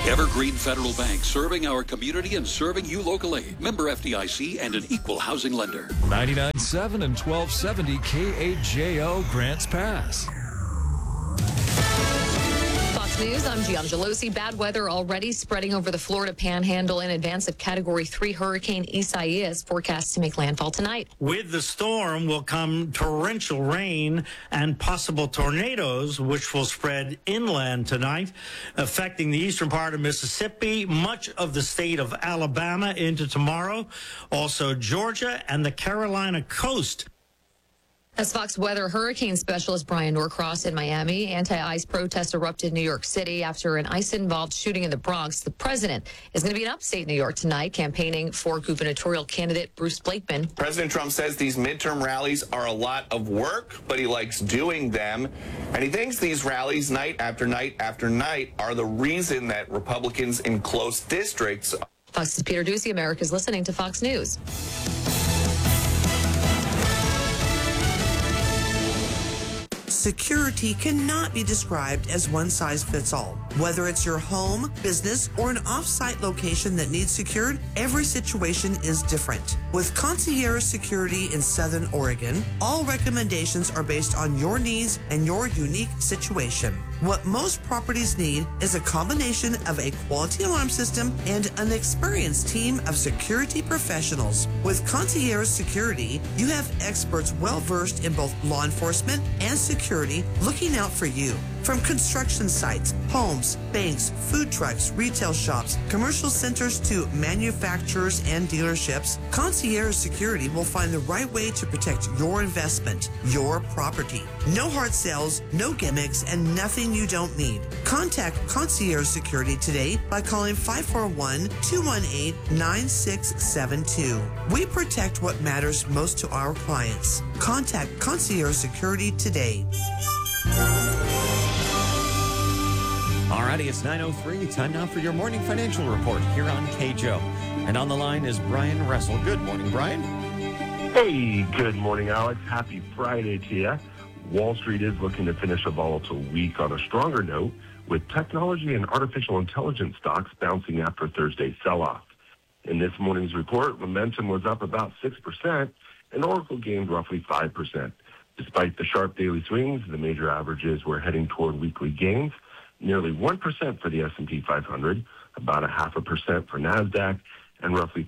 Evergreen Federal Bank, serving our community and serving you locally. Member FDIC and an equal housing lender. 99.7 and 1270 KAJO Grants Pass. Fox News, I'm Gian Gelosi. Bad weather already spreading over the Florida Panhandle in advance of Category 3 Hurricane Isaias, forecast to make landfall tonight. With the storm will come torrential rain and possible tornadoes, which will spread inland tonight, affecting the eastern part of Mississippi, much of the state of Alabama into tomorrow, also Georgia and the Carolina coast. As Fox Weather hurricane specialist Brian Norcross in Miami, anti-ice protests erupted in New York City after an ice-involved shooting in the Bronx. The president is going to be in upstate New York tonight, campaigning for gubernatorial candidate Bruce Blakeman. President Trump says these midterm rallies are a lot of work, but he likes doing them. And he thinks these rallies night after night after night are the reason that Republicans in close districts. Fox's Peter Doocy, America's listening to Fox News. Security cannot be described as one size fits all. Whether it's your home, business, or an off-site location that needs secured, every situation is different. With Concierge Security in Southern Oregon, all recommendations are based on your needs and your unique situation. What most properties need is a combination of a quality alarm system and an experienced team of security professionals. With Concierge Security, you have experts well-versed in both law enforcement and security looking out for you. From construction sites, homes, banks, food trucks, retail shops, commercial centers to manufacturers and dealerships, Concierge Security will find the right way to protect your investment, your property. No hard sales, no gimmicks, and nothing you don't need. Contact Concierge Security today by calling 541-218-9672. We protect what matters most to our clients. Contact Concierge Security today. Alrighty, it's 9:03. Time now for your morning financial report here on KJO. And on the line is Brian Russell. Good morning, Brian. Hey, good morning, Alex. Happy Friday to you. Wall Street is looking to finish a volatile week on a stronger note, with technology and artificial intelligence stocks bouncing after Thursday's sell-off. In this morning's report, momentum was up about 6%, and Oracle gained roughly 5%. Despite the sharp daily swings, the major averages were heading toward weekly gains. Nearly 1% for the S&P 500, about 0.5% for NASDAQ, and roughly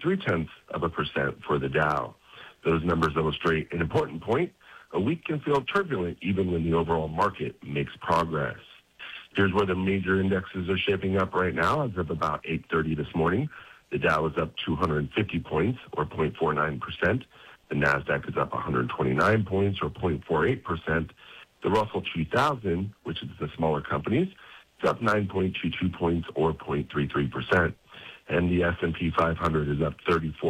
0.3% for the Dow. Those numbers illustrate an important point. A week can feel turbulent even when the overall market makes progress. Here's where the major indexes are shaping up right now. As of about 8:30 this morning, the Dow is up 250 points, or 0.49%. The NASDAQ is up 129 points, or 0.48%. The Russell 2000, which is the smaller companies, is up 9.22 points, or 0.33%. And the S&P 500 is up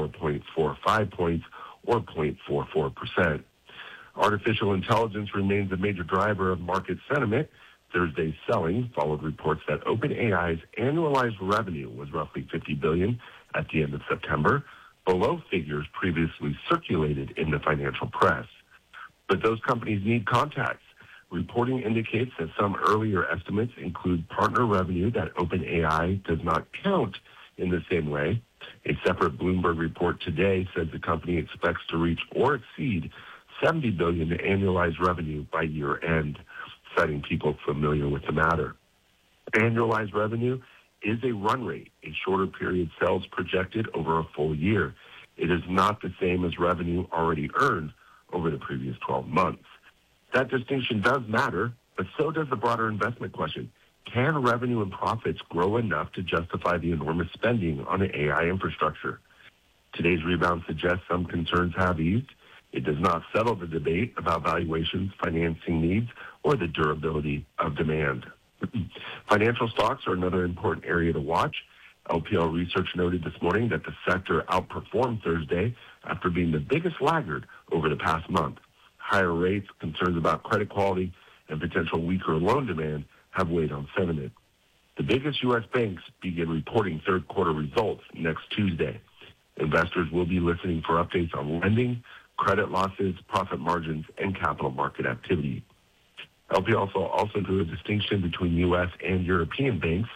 34.45 points, or 0.44%. Artificial intelligence remains a major driver of market sentiment. Thursday's selling followed reports that OpenAI's annualized revenue was roughly $50 billion at the end of September, below figures previously circulated in the financial press. But those companies need context. Reporting indicates that some earlier estimates include partner revenue that OpenAI does not count in the same way. A separate Bloomberg report today says the company expects to reach or exceed $70 billion in annualized revenue by year end, citing people familiar with the matter. Annualized revenue is a run rate, a shorter period sales projected over a full year. It is not the same as revenue already earned over the previous 12 months. That distinction does matter, but so does the broader investment question. Can revenue and profits grow enough to justify the enormous spending on the AI infrastructure? Today's rebound suggests some concerns have eased. It does not settle the debate about valuations, financing needs, or the durability of demand. Financial stocks are another important area to watch. LPL Research noted this morning that the sector outperformed Thursday after being the biggest laggard over the past month. Higher rates, concerns about credit quality, and potential weaker loan demand have weighed on sentiment. The biggest U.S. banks begin reporting third quarter results next Tuesday. Investors will be listening for updates on lending, credit losses, profit margins, and capital market activity. LP also drew a distinction between U.S. and European banks.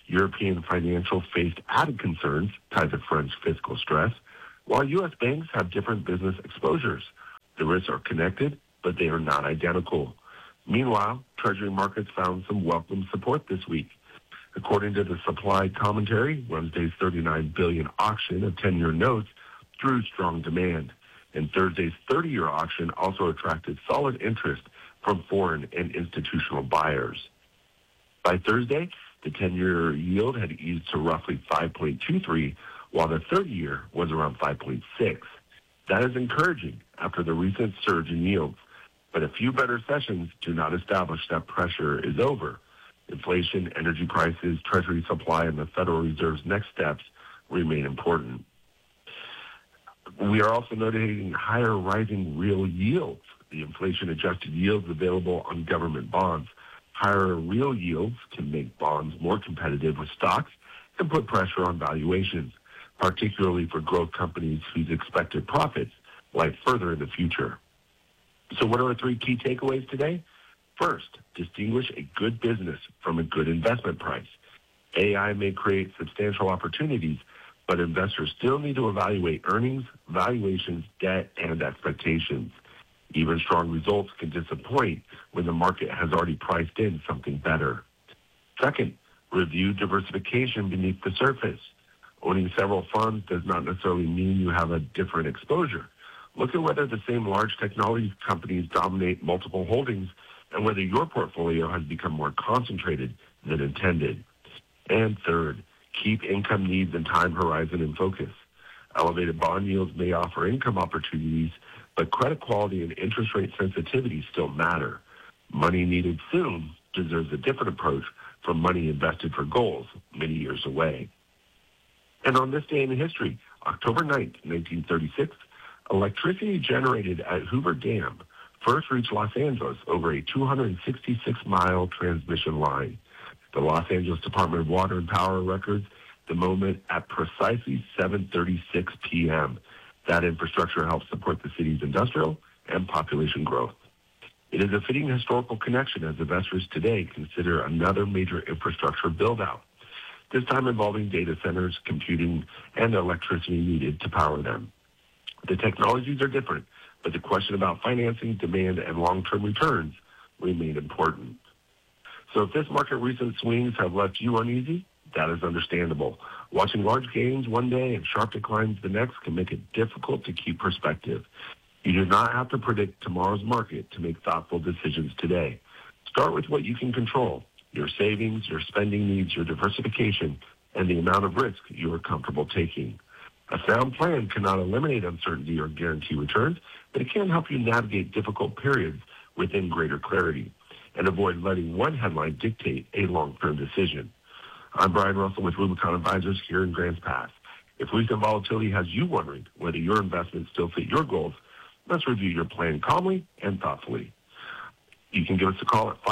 European financials faced added concerns tied to French fiscal stress, while U.S. banks have different business exposures. The risks are connected, but they are not identical. Meanwhile, Treasury markets found some welcome support this week. According to the supply commentary, Wednesday's $39 billion auction of 10-year notes drew strong demand, and Thursday's 30-year auction also attracted solid interest from foreign and institutional buyers. By Thursday, the 10-year yield had eased to roughly 5.23, while the 30-year was around 5.6. That is encouraging after the recent surge in yields, but a few better sessions do not establish that pressure is over. Inflation, energy prices, Treasury supply, and the Federal Reserve's next steps remain important. We are also noting higher rising real yields, the inflation-adjusted yields available on government bonds. Higher real yields can make bonds more competitive with stocks and put pressure on valuations, particularly for growth companies whose expected profits lie further in the future. So what are the three key takeaways today? First, distinguish a good business from a good investment price. AI may create substantial opportunities, but investors still need to evaluate earnings, valuations, debt, and expectations. Even strong results can disappoint when the market has already priced in something better. Second, review diversification beneath the surface. Owning several funds does not necessarily mean you have a different exposure. Look at whether the same large technology companies dominate multiple holdings and whether your portfolio has become more concentrated than intended. And third, keep income needs and time horizon in focus. Elevated bond yields may offer income opportunities, but credit quality and interest rate sensitivity still matter. Money needed soon deserves a different approach from money invested for goals many years away. And on this day in history, October 9th, 1936, electricity generated at Hoover Dam first reached Los Angeles over a 266-mile transmission line. The Los Angeles Department of Water and Power records the moment at precisely 7:36 p.m. That infrastructure helps support the city's industrial and population growth. It is a fitting historical connection as investors today consider another major infrastructure build-out, this time involving data centers, computing, and electricity needed to power them. The technologies are different, but the question about financing, demand, and long-term returns remain important. So if this market recent swings have left you uneasy, that is understandable. Watching large gains one day and sharp declines the next can make it difficult to keep perspective. You do not have to predict tomorrow's market to make thoughtful decisions today. Start with what you can control: your savings, your spending needs, your diversification, and the amount of risk you are comfortable taking. A sound plan cannot eliminate uncertainty or guarantee returns, but it can help you navigate difficult periods within greater clarity and avoid letting one headline dictate a long-term decision. I'm Brian Russell with Rubicon Advisors here in Grants Pass. If recent volatility has you wondering whether your investments still fit your goals, let's review your plan calmly and thoughtfully. You can give us a call at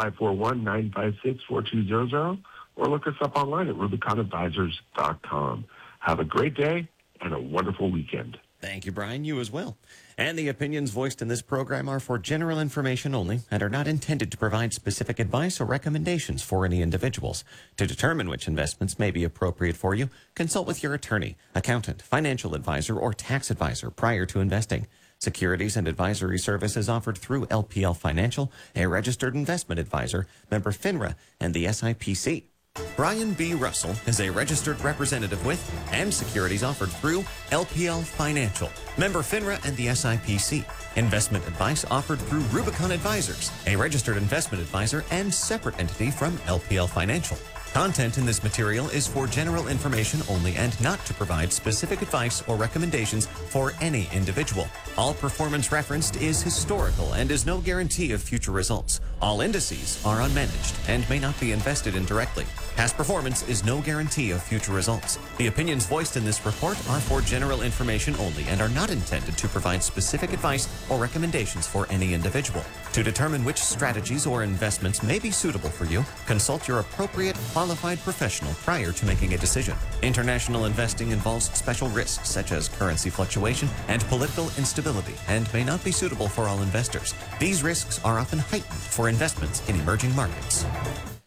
541-956-4200 or look us up online at RubiconAdvisors.com. Have a great day and a wonderful weekend. Thank you, Brian. You as well. And the opinions voiced in this program are for general information only and are not intended to provide specific advice or recommendations for any individuals. To determine which investments may be appropriate for you, consult with your attorney, accountant, financial advisor, or tax advisor prior to investing. Securities and advisory services offered through LPL Financial, a registered investment advisor, member FINRA, and the SIPC. Brian B. Russell is a registered representative with and securities offered through LPL Financial, member FINRA and the SIPC. Investment advice offered through Rubicon Advisors, a registered investment advisor and separate entity from LPL Financial. Content in this material is for general information only and not to provide specific advice or recommendations for any individual. All performance referenced is historical and is no guarantee of future results. All indices are unmanaged and may not be invested in directly. Past performance is no guarantee of future results. The opinions voiced in this report are for general information only and are not intended to provide specific advice or recommendations for any individual. To determine which strategies or investments may be suitable for you, consult your appropriate qualified professional prior to making a decision. International investing involves special risks such as currency fluctuation and political instability and may not be suitable for all investors. These risks are often heightened for investments in emerging markets.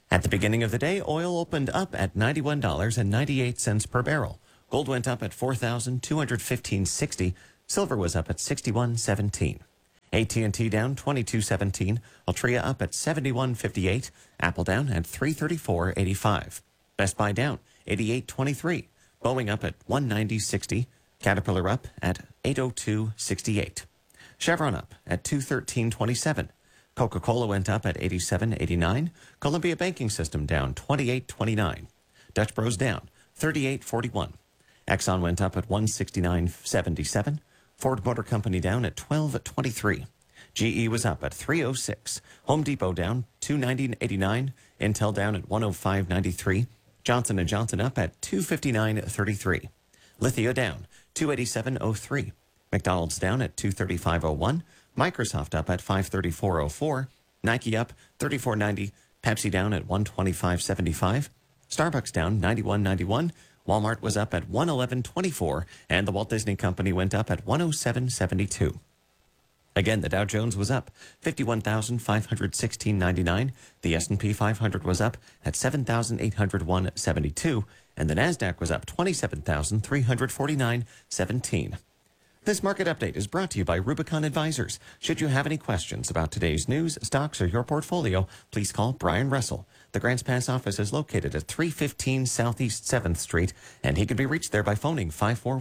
At the beginning of the day, oil opened up at $91.98 per barrel. Gold went up at $4,215.60. Silver was up at $61.17. AT&T down $22.17. Altria up at $71.58. Apple down at $334.85. Best Buy down $88.23. Boeing up at $190.60. Caterpillar up at $802.68. Chevron up at $213.27. Coca-Cola went up at $87.89. Columbia Banking System down $28.29. Dutch Bros down $38.41. Exxon went up at $169.77. Ford Motor Company down at $12.23. GE was up at $306. Home Depot down $290.89. Intel down at $105.93. Johnson & Johnson up at $259.33. Lithia down $287.03. McDonald's down at $235.01. Microsoft up at $534.04. Nike up $34.90. Pepsi down at $125.75. Starbucks down $91.91. Walmart was up at $111.24. And the Walt Disney Company went up at $107.72. Again, the Dow Jones was up 51,516.99. The S&P 500 was up at 7,801.72. And the NASDAQ was up 27,349.17. This market update is brought to you by Rubicon Advisors. Should you have any questions about today's news, stocks, or your portfolio, please call Brian Russell. The Grants Pass office is located at 315 Southeast 7th Street, and he can be reached there by phoning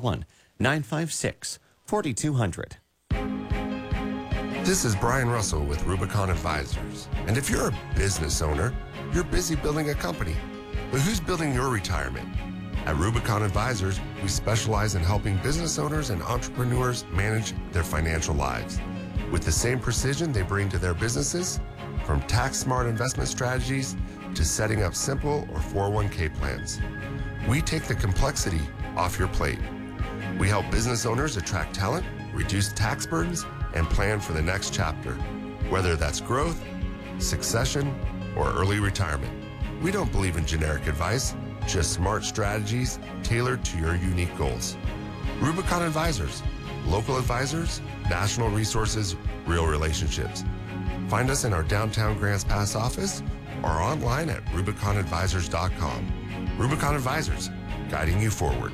541-956-4200. This is Brian Russell with Rubicon Advisors. And if you're a business owner, you're busy building a company. But who's building your retirement? At Rubicon Advisors, we specialize in helping business owners and entrepreneurs manage their financial lives with the same precision they bring to their businesses, from tax-smart investment strategies to setting up simple or 401k plans. We take the complexity off your plate. We help business owners attract talent, reduce tax burdens, and plan for the next chapter, whether that's growth, succession, or early retirement. We don't believe in generic advice, just smart strategies tailored to your unique goals. Rubicon Advisors, local advisors, national resources, real relationships. Find us in our downtown Grants Pass office or online at RubiconAdvisors.com. Rubicon Advisors, guiding you forward.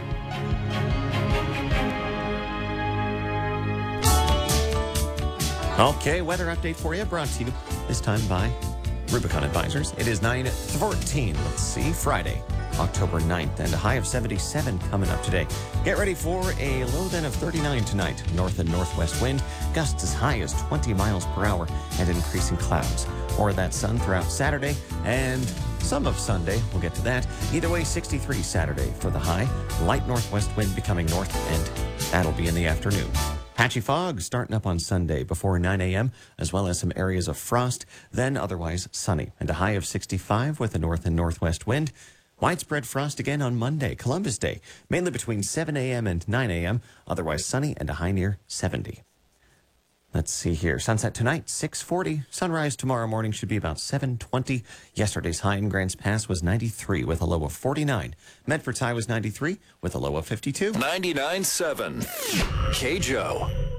Okay, weather update for you, brought to you this time by Rubicon Advisors. It is 9:14. Let's see, Friday, October 9th, and a high of 77 coming up today. Get ready for a low then of 39 tonight. North and northwest wind, gusts as high as 20 miles per hour, and increasing clouds. More of that sun throughout Saturday and some of Sunday. We'll get to that. Either way, 63 Saturday for the high. Light northwest wind becoming north, and that'll be in the afternoon. Patchy fog starting up on Sunday before 9 a.m., as well as some areas of frost, then otherwise sunny, and a high of 65 with a north and northwest wind. Widespread frost again on Monday, Columbus Day, mainly between 7 a.m. and 9 a.m., otherwise sunny and a high near 70. Let's see here. Sunset tonight, 6:40. Sunrise tomorrow morning should be about 7:20. Yesterday's high in Grants Pass was 93 with a low of 49. Medford's high was 93 with a low of 52. 99.7 KJO.